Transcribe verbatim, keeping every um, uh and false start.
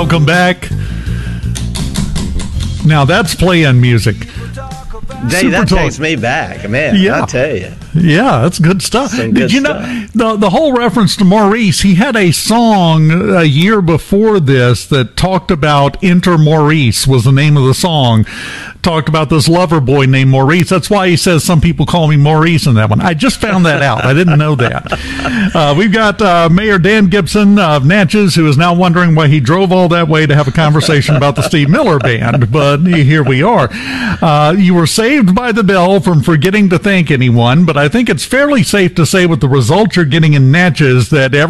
Welcome back. Now that's play-in music. Dave, that takes me back, man. Yeah. I tell you. Yeah, that's good stuff. Some Did good you stuff. know the the whole reference to Maurice? He had a song a year before this that talked about Enter Maurice was the name of the song. Talked about this lover boy named Maurice. That's why he says some people call me Maurice in that one. I just found that out. I didn't know that. Uh, we've got uh, Mayor Dan Gibson of Natchez, who is now wondering why he drove all that way to have a conversation about the Steve Miller Band. But here we are. Uh, you were saved by the bell from forgetting to thank anyone, but I think it's fairly safe to say with the results you're getting in Natchez that